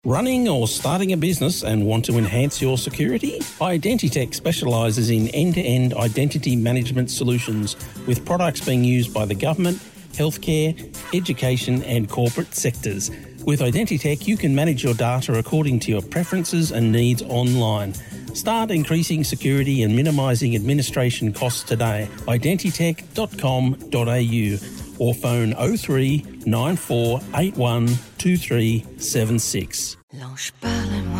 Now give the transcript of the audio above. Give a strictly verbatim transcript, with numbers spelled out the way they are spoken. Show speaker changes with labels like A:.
A: Running or starting a business and want to enhance your security? Identitech specialises in end-to-end identity management solutions with products being used by the government, healthcare, education and corporate sectors. With Identitech, you can manage your data according to your preferences and needs online. Start increasing security and minimising administration costs today. identitech dot com dot a u or phone oh three nine four eight one two three seven six.
B: L'ange parle